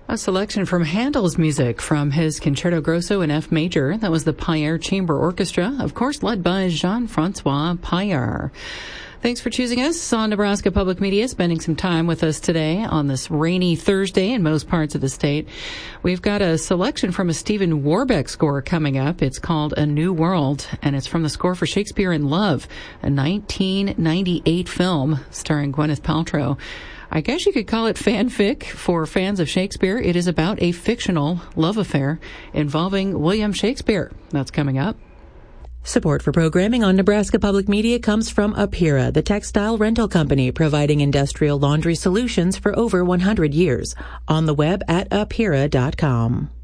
A selection from Handel's music from his Concerto Grosso in F major. That was the Paillard Chamber Orchestra, of course led by Jean-Francois Paillard. Thanks for choosing us on Nebraska Public Media, spending some time with us today on this rainy Thursday in most parts of the state. We've got a selection from a Stephen Warbeck score coming up. It's called A New World, and it's from the score for Shakespeare in Love, a 1998 film starring Gwyneth Paltrow. I guess you could call it fanfic for fans of Shakespeare. It is about a fictional love affair involving William Shakespeare. That's coming up. Support for programming on Nebraska Public Media comes from Apira, the textile rental company providing industrial laundry solutions for over 100 years. On the web at apira.com.